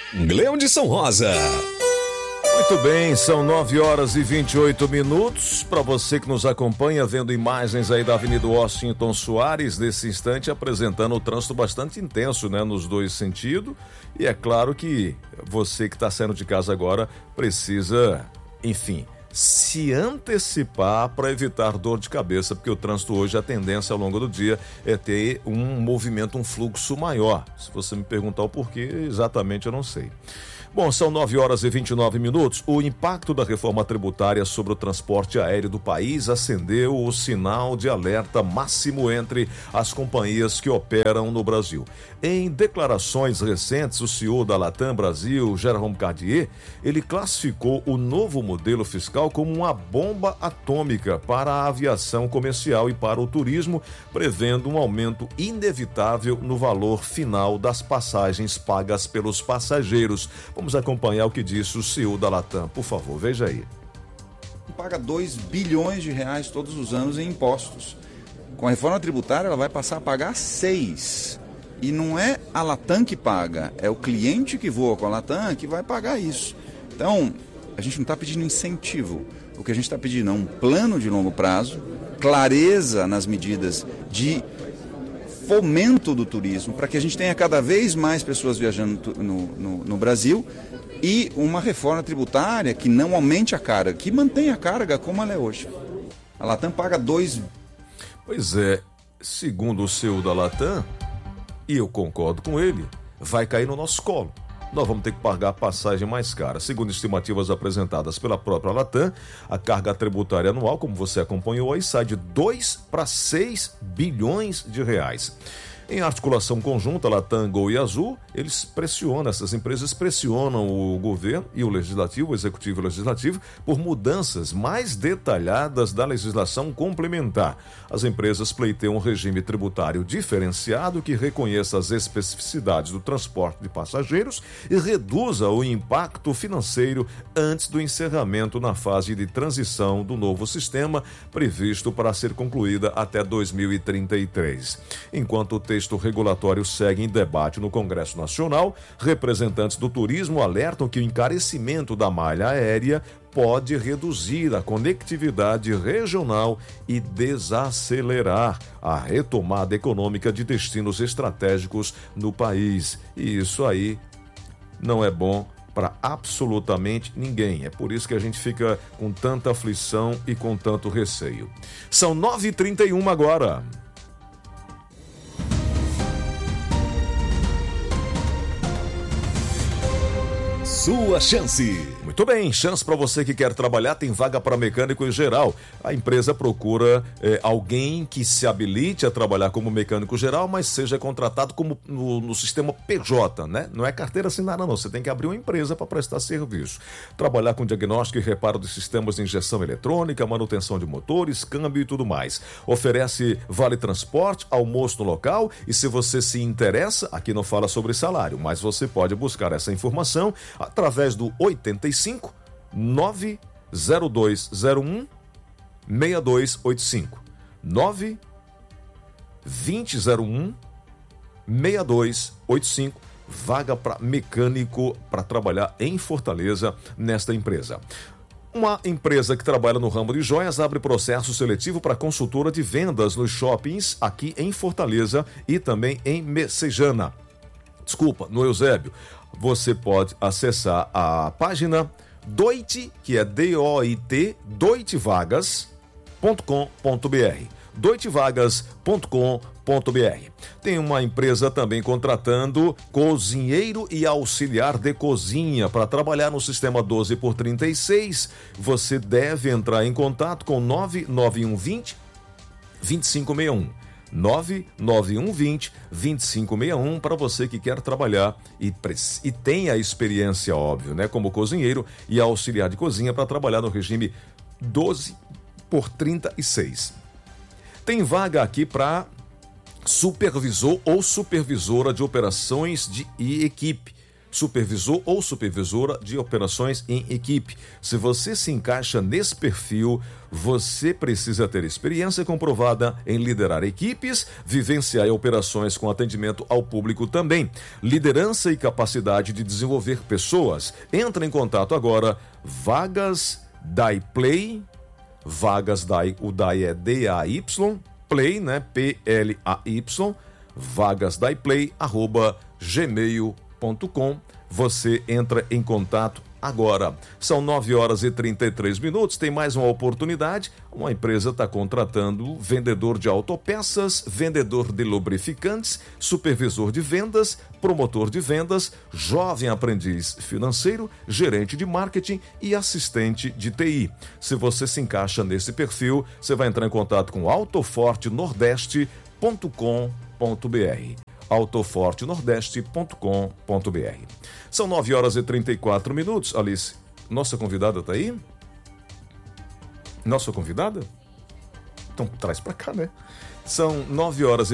Gleudson Rosa. Muito bem, são 9h28. Para você que nos acompanha, vendo imagens aí da Avenida Washington Soares, nesse instante apresentando o trânsito bastante intenso, né, nos dois sentidos. E é claro que você que está saindo de casa agora precisa, enfim, se antecipar para evitar dor de cabeça, porque o trânsito hoje, a tendência ao longo do dia é ter um movimento, um fluxo maior. Se você me perguntar o porquê, exatamente eu não sei. Bom, são 9h29. O impacto da reforma tributária sobre o transporte aéreo do país acendeu o sinal de alerta máximo entre as companhias que operam no Brasil. Em declarações recentes, o CEO da Latam Brasil, Jérôme Cartier, ele classificou o novo modelo fiscal como uma bomba atômica para a aviação comercial e para o turismo, prevendo um aumento inevitável no valor final das passagens pagas pelos passageiros. Vamos acompanhar o que disse o CEO da Latam, por favor, veja aí. Paga 2 bilhões de reais todos os anos em impostos. Com a reforma tributária, ela vai passar a pagar 6. E não é a Latam que paga, é o cliente que voa com a Latam que vai pagar isso. Então, a gente não está pedindo incentivo. O que a gente está pedindo é um plano de longo prazo, clareza nas medidas de fomento do turismo, para que a gente tenha cada vez mais pessoas viajando no Brasil, e uma reforma tributária que não aumente a carga, que mantenha a carga como ela é hoje. A Latam paga 2. Pois é, segundo o CEO da Latam, e eu concordo com ele, vai cair no nosso colo. Nós vamos ter que pagar a passagem mais cara. Segundo estimativas apresentadas pela própria Latam, a carga tributária anual, como você acompanhou aí, sai de 2 para 6 bilhões de reais. Em articulação conjunta, Latam, Gol e Azul, essas empresas pressionam o governo e o legislativo, o executivo e o legislativo, por mudanças mais detalhadas da legislação complementar. As empresas pleiteiam um regime tributário diferenciado que reconheça as especificidades do transporte de passageiros e reduza o impacto financeiro antes do encerramento na fase de transição do novo sistema, previsto para ser concluída até 2033. Enquanto o texto regulatório segue em debate no Congresso Nacional, representantes do turismo alertam que o encarecimento da malha aérea pode reduzir a conectividade regional e desacelerar a retomada econômica de destinos estratégicos no país. E isso aí não é bom para absolutamente ninguém. É por isso que a gente fica com tanta aflição e com tanto receio. São 9h31 agora. Sua chance. Muito bem, chance para você que quer trabalhar, tem vaga para mecânico em geral. A empresa procura alguém que se habilite a trabalhar como mecânico geral, mas seja contratado como no sistema PJ, né? Não é carteira assinada não, você tem que abrir uma empresa para prestar serviço. Trabalhar com diagnóstico e reparo de sistemas de injeção eletrônica, manutenção de motores, câmbio e tudo mais. Oferece vale transporte, almoço no local, e se você se interessa, aqui não fala sobre salário, mas você pode buscar essa informação através do 85 90201 6285 92001 6285. Vaga para mecânico para trabalhar em Fortaleza nesta empresa. Uma empresa que trabalha no ramo de joias abre processo seletivo para consultora de vendas nos shoppings aqui em Fortaleza e também em Messejana. No Eusébio. Você pode acessar a página Doit, que é DOIT, doitvagas.com.br. doitvagas.com.br. Tem uma empresa também contratando cozinheiro e auxiliar de cozinha para trabalhar no sistema 12x36. Você deve entrar em contato com 99120 2561. 99120-2561 para você que quer trabalhar e tem a experiência, óbvio, né, como cozinheiro e auxiliar de cozinha para trabalhar no regime 12x36. Tem vaga aqui para supervisor ou supervisora de operações e equipe. supervisor ou supervisora de operações em equipe. Se você se encaixa nesse perfil, você precisa ter experiência comprovada em liderar equipes, vivenciar operações com atendimento ao público também, liderança e capacidade de desenvolver pessoas. Entre em contato agora, vagas DAI, o DAI é D-A-Y, Play, né? P-L-A-Y, vagasdaiplay@gmail.com. Você entra em contato agora. São 9h33. Tem mais uma oportunidade. Uma empresa está contratando vendedor de autopeças, vendedor de lubrificantes, supervisor de vendas, promotor de vendas, jovem aprendiz financeiro, gerente de marketing e assistente de TI. Se você se encaixa nesse perfil, você vai entrar em contato com autofortenordeste.com.br. autofortenordeste.com.br. São 9h34. Alice, nossa convidada está aí? Nossa convidada? Então traz para cá, né? São 9h